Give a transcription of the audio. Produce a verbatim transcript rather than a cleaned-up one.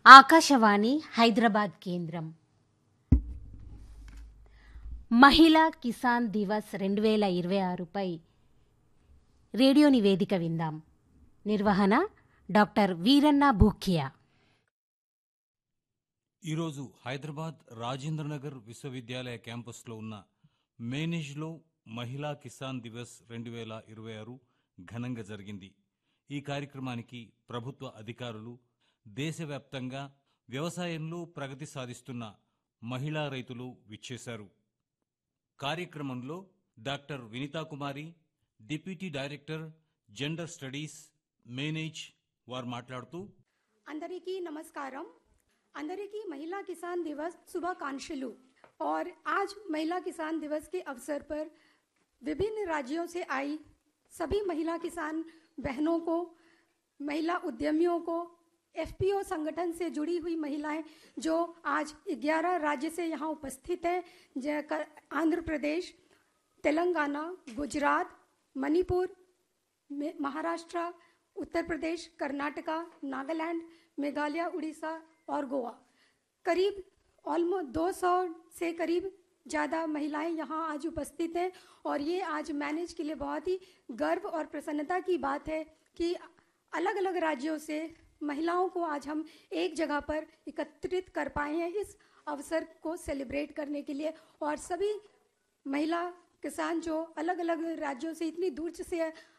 ఆకాశవాణి హైదరాబాద్ కేంద్రం మహిళా కిసాన్ దివస్ రెండు వేల ఇరవై ఆరుపై రేడియో నివేదిక విందాం. నిర్వహణ డాక్టర్ వీరన్న భూక్యా. ఈరోజు హైదరాబాద్ రాజేంద్రనగర్ విశ్వవిద్యాలయ క్యాంపస్లో ఉన్న మేనేజ్లో మహిళా కిసాన్ దివస్ రెండు వేల ఇరవై ఆరు ఘనంగా జరిగింది. ఈ కార్యక్రమానికి ప్రభుత్వ అధికారులు, దేశవ్యాప్తంగా వ్యవసాయంలో ప్రగతి సాధిస్తున్న మహిళా రైతులు విచ్చేశారు. కార్యక్రమంలో doctor వినీతాకుమారి, deputy director gender studies manage వారు మాట్లాడుతూ, అందరికీ నమస్కారం. అందరికీ महिला किसान दिवस शुभाकांक्षलु. और आज महिला किसान दिवस के अवसर पर विभिन्न राज्यों से आई सभी महिला किसान बहनों को, महिला उद्यमियों को, एफपीओ संगठन से जुड़ी हुई महिलाएं जो आज ग्यारह राज्य से यहाँ उपस्थित हैं, आंध्र प्रदेश, तेलंगाना, गुजरात, मणिपुर, महाराष्ट्र, उत्तर प्रदेश, कर्नाटका, नागालैंड, मेघालय, उड़ीसा और गोवा. करीब ऑलमोस्ट दो सौ से करीब ज़्यादा महिलाएं यहाँ आज उपस्थित हैं. और ये आज मैनेज के लिए बहुत ही गर्व और प्रसन्नता की बात है कि अलग अलग राज्यों से महिलाओं को आज हम एक जगह पर एकत्रित कर पाए हैं इस अवसर को सेलिब्रेट करने के लिए. और सभी महिला किसान जो अलग अलग राज्यों से इतनी दूर से